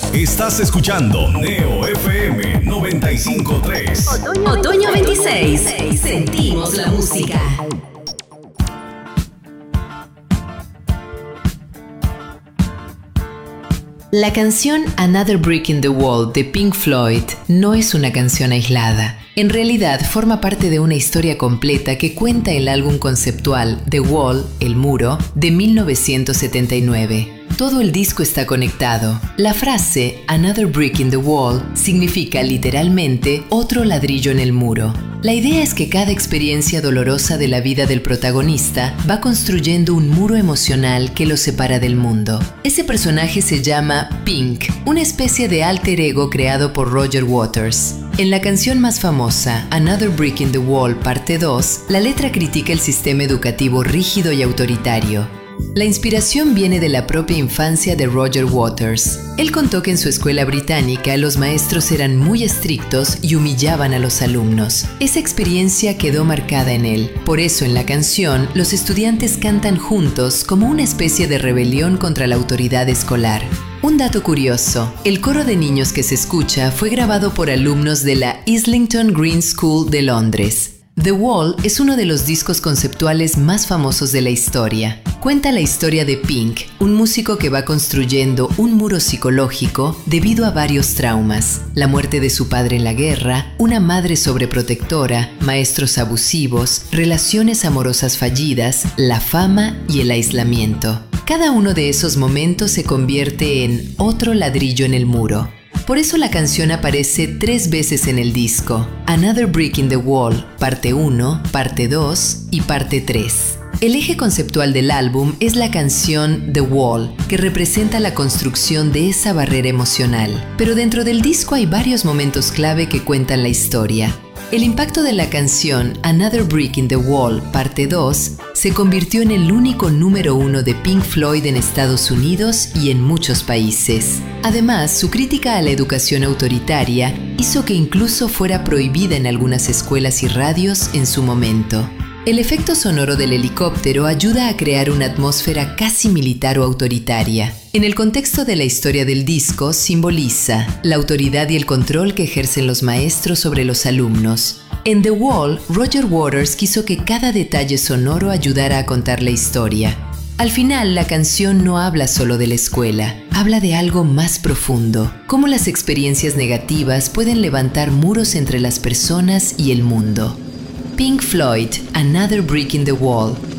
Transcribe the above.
Estás escuchando Neo FM 95.3. Otoño 26. Sentimos la música. La canción Another Brick in the Wall de Pink Floyd no es una canción aislada. En realidad forma parte de una historia completa que cuenta el álbum conceptual The Wall, El Muro, de 1979. Todo el disco está conectado. La frase Another Brick in the Wall significa literalmente otro ladrillo en el muro. La idea es que cada experiencia dolorosa de la vida del protagonista va construyendo un muro emocional que lo separa del mundo. Ese personaje se llama Pink, una especie de alter ego creado por Roger Waters. En la canción más famosa, Another Brick in the Wall, parte 2, la letra critica el sistema educativo rígido y autoritario. La inspiración viene de la propia infancia de Roger Waters. Él contó que en su escuela británica los maestros eran muy estrictos y humillaban a los alumnos. Esa experiencia quedó marcada en él. Por eso en la canción, los estudiantes cantan juntos como una especie de rebelión contra la autoridad escolar. Un dato curioso, el coro de niños que se escucha fue grabado por alumnos de la Islington Green School de Londres. The Wall es uno de los discos conceptuales más famosos de la historia. Cuenta la historia de Pink, un músico que va construyendo un muro psicológico debido a varios traumas: la muerte de su padre en la guerra, una madre sobreprotectora, maestros abusivos, relaciones amorosas fallidas, la fama y el aislamiento. Cada uno de esos momentos se convierte en otro ladrillo en el muro. Por eso la canción aparece 3 veces en el disco: Another Brick in the Wall, parte 1, parte 2 y parte 3. El eje conceptual del álbum es la canción The Wall, que representa la construcción de esa barrera emocional. Pero dentro del disco hay varios momentos clave que cuentan la historia. El impacto de la canción Another Brick in the Wall, parte 2, se convirtió en el único número 1 de Pink Floyd en Estados Unidos y en muchos países. Además, su crítica a la educación autoritaria hizo que incluso fuera prohibida en algunas escuelas y radios en su momento. El efecto sonoro del helicóptero ayuda a crear una atmósfera casi militar o autoritaria. En el contexto de la historia del disco, simboliza la autoridad y el control que ejercen los maestros sobre los alumnos. En The Wall, Roger Waters quiso que cada detalle sonoro ayudara a contar la historia. Al final, la canción no habla solo de la escuela, habla de algo más profundo: cómo las experiencias negativas pueden levantar muros entre las personas y el mundo. Pink Floyd, Another Brick in the Wall,